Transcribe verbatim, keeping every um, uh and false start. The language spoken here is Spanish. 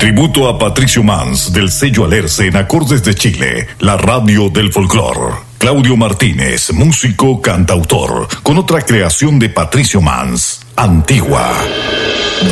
Tributo a Patricio Mans del sello Alerce en Acordes de Chile, la radio del folclor. Claudio Martínez, músico cantautor, con otra creación de Patricio Mans, Antigua.